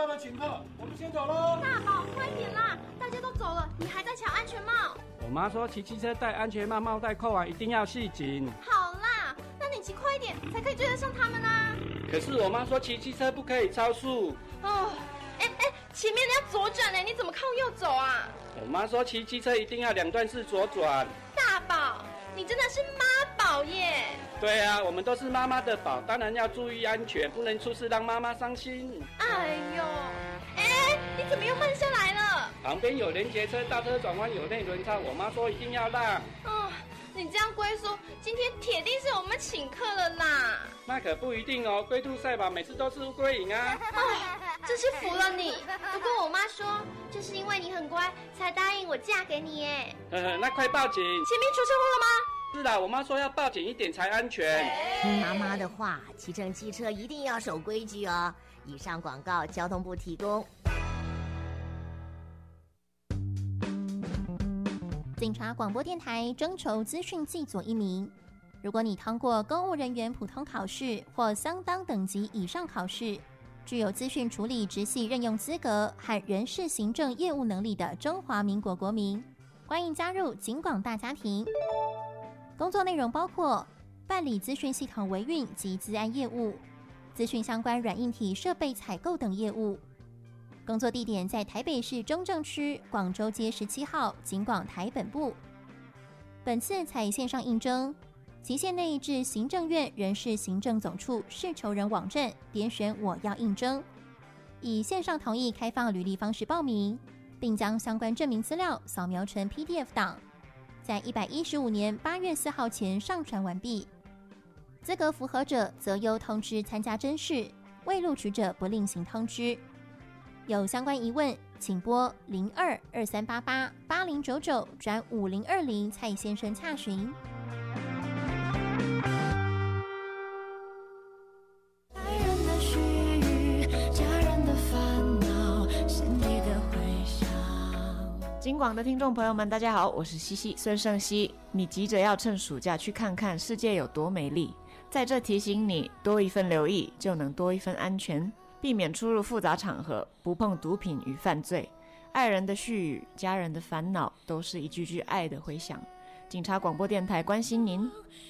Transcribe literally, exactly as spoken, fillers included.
到了请客，我们先走喽。 大宝，快点啦！大家都走了，你还在抢安全帽？ 我妈说骑机车戴安全帽，帽带扣完一定要系紧。 好啦，那你骑快一点，才可以追得上他们啊。 可是我妈说骑机车不可以超速。 哦，哎哎，前面你要左转呢，你怎么靠右走啊？ 我妈说骑机车一定要两段式左转。 大宝，你真的是妈宝耶！ 对啊，我们都是妈妈的宝，当然要注意安全，不能出事让妈妈伤心。 哎呦，哎，你怎么又慢下来了？ 旁边有连结车，大车转弯有内轮差，我妈说一定要让。 哦，你这样龟叔，今天铁定是我们请客了啦。 那可不一定哦，龟兔赛跑每次都是乌龟赢啊。 哎，真是服了你。不过我妈说，就是因为你很乖，才答应我嫁给你耶。 呵呵，那快报警！ 前面出车祸了吗？ 是啦，我妈说要报警一点才安全。 听妈妈的话，骑乘机车一定要守规矩哦。以上广告交通部提供。 警察广播电台征求资讯技佐一名。如果你通过公务人员普通考试或相当等级以上考试，具有资讯处理直系任用资格和人事行政业务能力的中华民国国民，欢迎加入警广大家庭。工作内容包括办理资讯系统维运及资安业务、资讯相关软硬体设备采购等业务。工作地点在台北市中正区广州街十七号警广台本部。本次采线上应征，期限内至行政院人事行政总处事求人网站点选我要应征，以线上同意开放履历方式报名，并将相关证明资料扫描成 P D F 档，在一百一十五年八月四号前上传完毕。资格符合者则由通知参加甄试，未录取者不另行通知。有相关疑问，请拨零二二三八八八零九九转五零二零蔡先生洽询。 警广的听众朋友们，大家好，我是西西孙胜熙。你急着要趁暑假去看看世界有多美丽，在这提醒你，多一份留意就能多一份安全，避免出入复杂场合，不碰毒品与犯罪。爱人的絮语，家人的烦恼，都是一句句爱的回响。警察广播电台关心您。